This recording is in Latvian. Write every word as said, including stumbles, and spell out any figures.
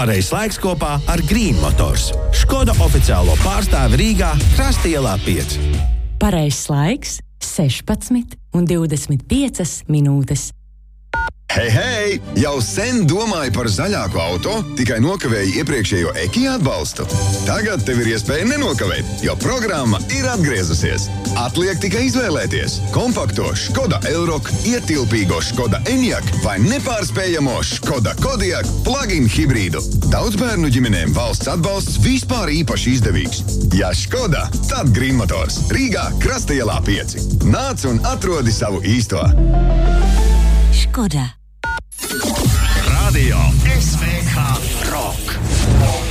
Pareizs laiks kopā ar Green Motors. Škoda oficiālo pārstāvi Rīgā, Krasta ielā pieci. Pareizs laiks sešpadsmit un divdesmit piecas minūtes. Hei, hei! Jau sen domāju par zaļāku auto, tikai nokavēju iepriekšējo Ekija atbalstu. Tagad tev ir iespēja nenokavēt, jo programma ir atgriezusies. Atliek tikai izvēlēties kompakto Škoda Elroq, ietilpīgo Škoda Enyaq vai nepārspējamo Škoda Kodiaq plug-in hibrīdu. Daudzbērnu ģimenēm valsts atbalsts vispār īpaši izdevīgs. Ja Škoda, tad Green Motors. Rīgā, Krasta ielā pieci. Nāc un atrodi savu īsto. Škoda.